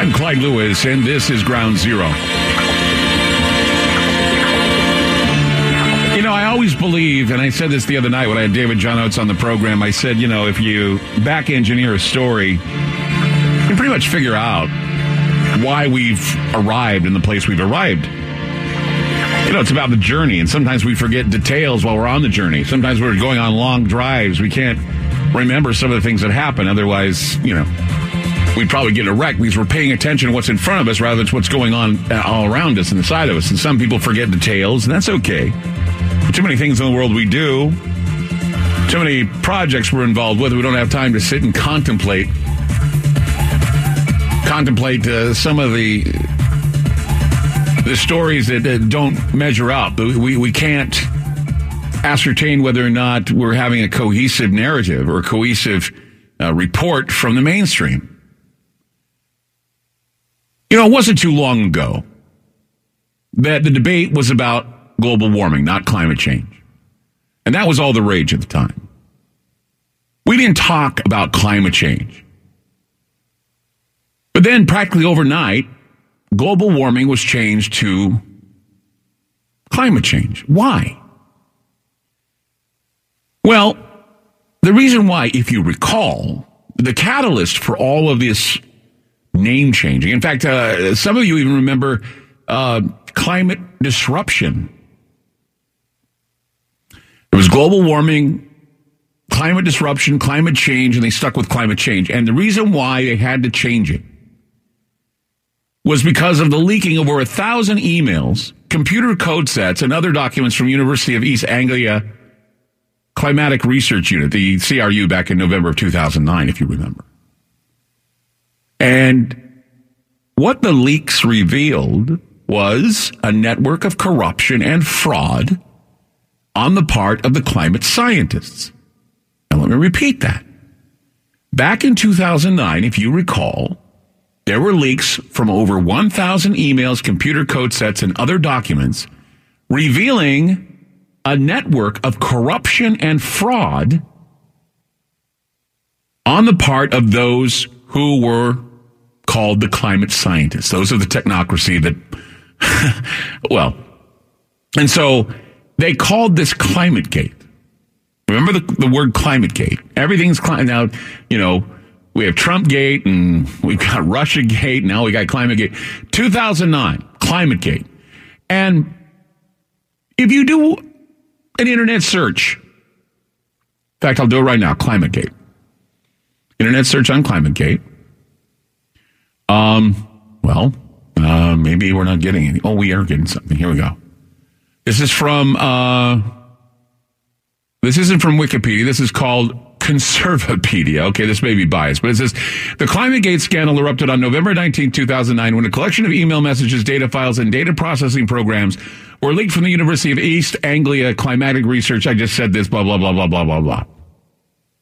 I'm Clyde Lewis, and this is Ground Zero. You know, I always believe, and I said this the other night when I had David John Oates on the program, I said, you know, if you back engineer a story, you can pretty much figure out why we've arrived in the place we've arrived. You know, it's about the journey, and sometimes we forget details while we're on the journey. Sometimes we're going on long drives. We can't remember some of the things that happen. Otherwise, you know, we'd probably get a wreck because we're paying attention to what's in front of us rather than what's going on all around us and inside of us. And some people forget details, and that's okay. Too many things in the world we do, too many projects we're involved with, we don't have time to sit and contemplate some of the stories that don't measure up. We can't ascertain whether or not we're having a cohesive narrative or a cohesive report from the mainstream. You know, it wasn't too long ago that the debate was about global warming, not climate change. And that was all the rage at the time. We didn't talk about climate change. But then practically overnight, global warming was changed to climate change. Why? Well, the reason why, if you recall, the catalyst for all of this name changing, in fact, some of you even remember climate disruption. It was global warming, climate disruption, climate change, and they stuck with climate change. And the reason why they had to change it was because of the leaking of over 1,000 emails, computer code sets, and other documents from University of East Anglia Climatic Research Unit, the CRU, back in November of 2009, if you remember. And what the leaks revealed was a network of corruption and fraud on the part of the climate scientists. Now, let me repeat that. Back in 2009, if you recall, there were leaks from over 1,000 emails, computer code sets, and other documents revealing a network of corruption and fraud on the part of those who were called the climate scientists. Those are the technocracy that, well, and so they called this ClimateGate. Remember the word ClimateGate? Everything's now, you know, we have Trumpgate and we've got Russiagate. Now we got ClimateGate. 2009, ClimateGate. And if you do an internet search, in fact, I'll do it right now, ClimateGate. Internet search on ClimateGate. Maybe we're not getting any. Oh, we are getting something. Here we go. This is from, this isn't from Wikipedia. This is called Conservapedia. Okay, this may be biased, but it says, the ClimateGate scandal erupted on November 19, 2009, when a collection of email messages, data files, and data processing programs were leaked from the University of East Anglia Climatic Research. I just said this, blah, blah, blah, blah, blah, blah, blah.